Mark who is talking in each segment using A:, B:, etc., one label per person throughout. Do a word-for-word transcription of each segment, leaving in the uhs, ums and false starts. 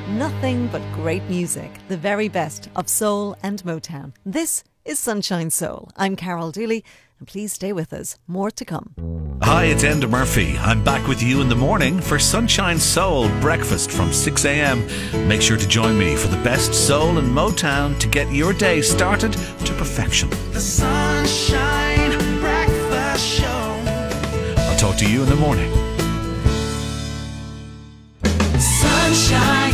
A: Nothing but great music, the very best of soul and Motown. This is Sunshine Soul. I'm Carol Dooley, and please stay with us. More to come.
B: Hi, it's Enda Murphy. I'm back with you in the morning for Sunshine Soul breakfast from six a.m. Make sure to join me for the best soul and Motown to get your day started to perfection.
C: The Sunshine Breakfast Show.
B: I'll talk to you in the morning.
C: Sunshine.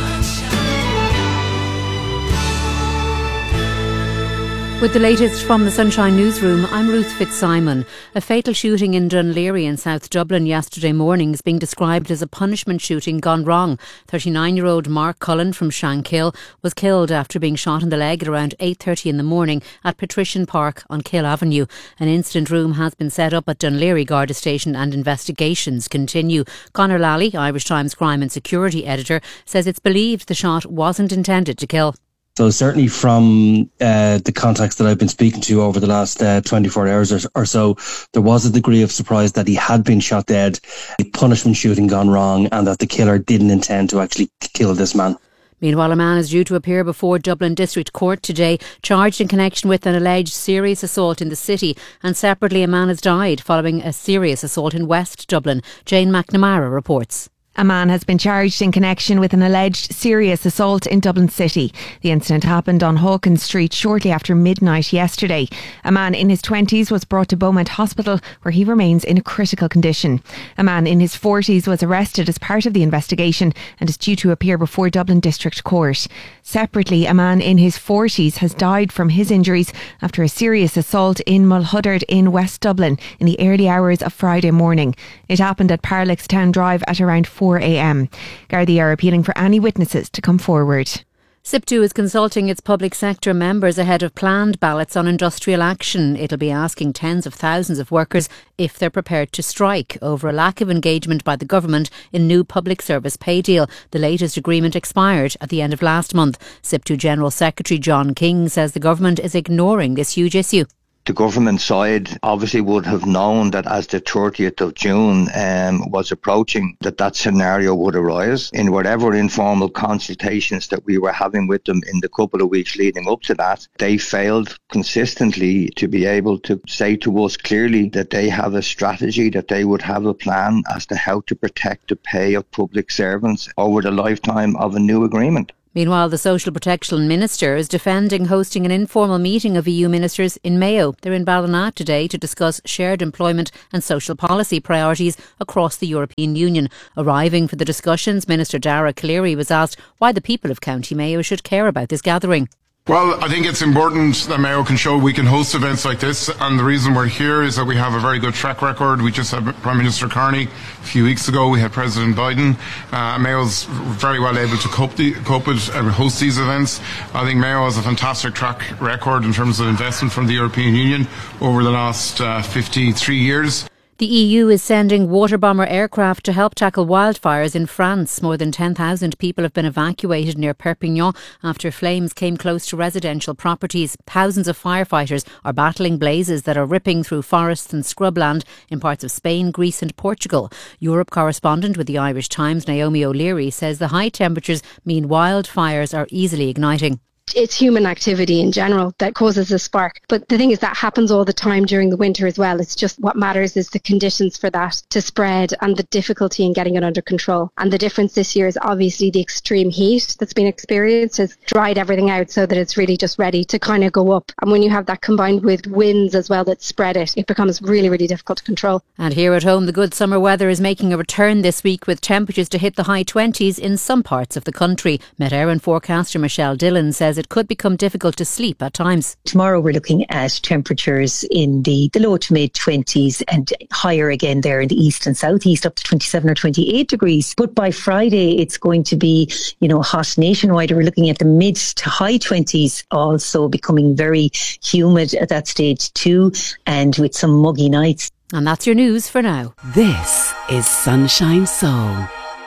D: With the latest from the Sunshine Newsroom, I'm Ruth Fitzsimon. A fatal shooting in Dunleary in South Dublin yesterday morning is being described as a punishment shooting gone wrong. thirty-nine-year-old Mark Cullen from Shankill was killed after being shot in the leg at around eight thirty in the morning at Patrician Park on Kill Avenue. An incident room has been set up at Dunleary Garda Station and investigations continue. Conor Lally, Irish Times crime and security editor, says it's believed the shot wasn't intended to kill.
E: So certainly from uh, the contacts that I've been speaking to over the last uh, twenty-four hours or, or so, there was a degree of surprise that he had been shot dead, a punishment shooting gone wrong, and that the killer didn't intend to actually kill this man.
D: Meanwhile, a man is due to appear before Dublin District Court today, charged in connection with an alleged serious assault in the city. And separately, a man has died following a serious assault in West Dublin. Jane McNamara reports.
F: A man has been charged in connection with an alleged serious assault in Dublin City. The incident happened on Hawkins Street shortly after midnight yesterday. A man in his twenties was brought to Beaumont Hospital, where he remains in a critical condition. A man in his forties was arrested as part of the investigation and is due to appear before Dublin District Court. Separately, a man in his forties has died from his injuries after a serious assault in Mulhuddard in West Dublin in the early hours of Friday morning. It happened at Parlex Town Drive at around four a.m. Gardaí are appealing for any witnesses to come forward.
D: SIPTU is consulting its public sector members ahead of planned ballots on industrial action. It'll be asking tens of thousands of workers if they're prepared to strike over a lack of engagement by the government in new public service pay deal. The latest agreement expired at the end of last month. SIPTU General Secretary John King says the government is ignoring this huge issue.
G: The government side obviously would have known that as the thirtieth of June um, was approaching, that that scenario would arise. In whatever informal consultations that we were having with them in the couple of weeks leading up to that, they failed consistently to be able to say to us clearly that they have a strategy, that they would have a plan as to how to protect the pay of public servants over the lifetime of a new agreement.
D: Meanwhile, the Social Protection Minister is defending hosting an informal meeting of E U ministers in Mayo. They're in Ballina today to discuss shared employment and social policy priorities across the European Union. Arriving for the discussions, Minister Dara Cleary was asked why the people of County Mayo should care about this gathering.
H: Well, I think it's important that Mayo can show we can host events like this, and the reason we're here is that we have a very good track record. We just had Prime Minister Carney a few weeks ago, we had President Biden. Uh, Mayo's very well able to cope, the, cope with and host these events. I think Mayo has a fantastic track record in terms of investment from the European Union over the last uh, fifty-three years.
D: The E U is sending water bomber aircraft to help tackle wildfires in France. More than ten thousand people have been evacuated near Perpignan after flames came close to residential properties. Thousands of firefighters are battling blazes that are ripping through forests and scrubland in parts of Spain, Greece and Portugal. Europe correspondent with the Irish Times, Naomi O'Leary, says the high temperatures mean wildfires are easily igniting.
I: It's human activity in general that causes a spark. But the thing is that happens all the time during the winter as well. It's just what matters is the conditions for that to spread and the difficulty in getting it under control. And the difference this year is obviously the extreme heat that's been experienced has dried everything out so that it's really just ready to kind of go up. And when you have that combined with winds as well that spread it, it becomes really, really difficult to control.
D: And here at home, the good summer weather is making a return this week with temperatures to hit the high twenties in some parts of the country. Met Éireann forecaster Michelle Dillon says it could become difficult to sleep at times.
J: Tomorrow we're looking at temperatures in the, the low to mid twenties and higher again there in the east and southeast, up to twenty-seven or twenty-eight degrees. But by Friday it's going to be, you know, hot nationwide. We're looking at the mid to high twenties, also becoming very humid at that stage too, and with some muggy nights.
D: And that's your news for now.
K: This is Sunshine Soul.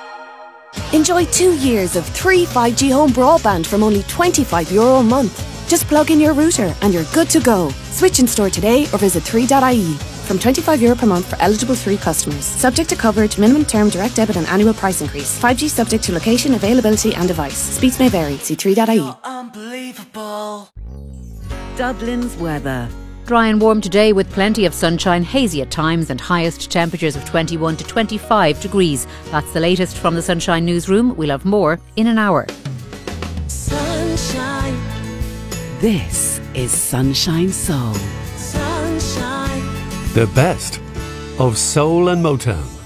K: Enjoy two years of three five G home broadband from only twenty-five euro a month. Just plug in your router and you're good to go. Switch in store today or visit three dot I E. from twenty-five euro per month for eligible three customers. Subject to coverage, minimum term, direct debit and annual price increase. five G subject to location, availability and device. Speeds may vary. See three dot I E.
C: Unbelievable.
A: Dublin's weather.
D: Dry and warm today with plenty of sunshine, hazy at times and highest temperatures of twenty-one to twenty-five degrees. That's the latest from the Sunshine Newsroom. We'll have more in an hour.
C: Sunshine.
K: This is Sunshine Soul.
C: Sunshine.
L: The best of soul and Motown.